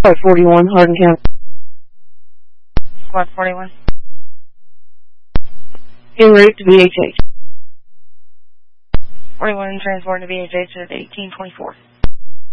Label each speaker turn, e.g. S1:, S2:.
S1: Squad 41, Hardin County.
S2: Squad 41.
S1: En route to VHH.
S2: 41 transporting to VHH at 1824.